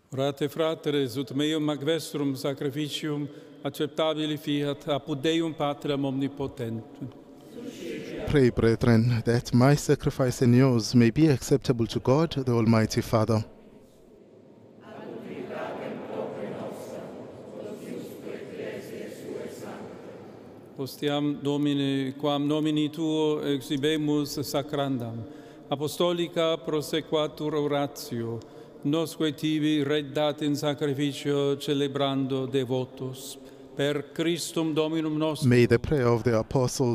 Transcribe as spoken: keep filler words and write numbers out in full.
Orate fratres, ut meum ac vestrum sacrificium acceptabili fiat apud Deum Patrem omnipotentem. Pray, brethren, that my sacrifice and yours may be acceptable to God, the Almighty Father. Postiam Domine, quam nomini Tuo exhibemus sacrandam, apostolica prosequatur oratio, nosque tibi reddat in sacrificio celebrando devotos, per Christum Dominum nostrum. May the prayer of the apostles